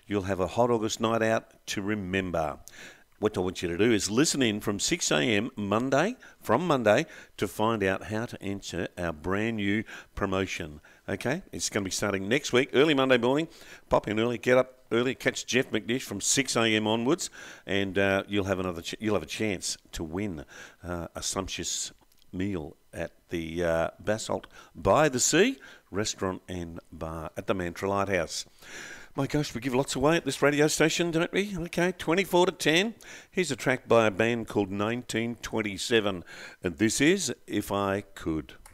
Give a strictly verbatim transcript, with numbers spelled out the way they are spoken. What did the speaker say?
you'll have a hot August night out to remember. What I want you to do is listen in from six a m Monday, from Monday, to find out how to enter our brand new promotion. Okay? It's going to be starting next week, early Monday morning. Pop in early, get up early, catch Jeff McNish from six a m onwards, and uh, you'll have another. Ch- you'll have a chance to win uh, a sumptuous meal at the uh, Basalt by the Sea restaurant and bar at the Mantra Lighthouse. My gosh, we give lots away at this radio station, don't we? Okay, twenty-four to ten. Here's a track by a band called nineteen twenty-seven, and this is If I Could.